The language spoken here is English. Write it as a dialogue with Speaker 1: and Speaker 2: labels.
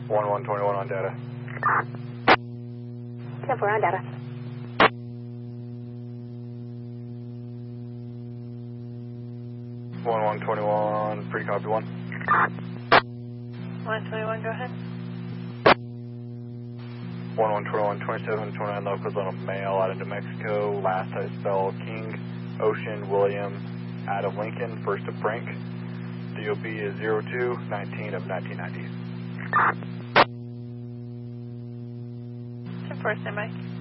Speaker 1: 1121 on data.
Speaker 2: 10-4 on data.
Speaker 1: 1121, free copy 1.
Speaker 3: 121, go ahead.
Speaker 1: 1121, 2729 locals on a mail out of New Mexico. Last I spell King, Ocean, William, Adam Lincoln, first of Frank. DOB is 02-19 of 1990.
Speaker 3: 10-4, stand by.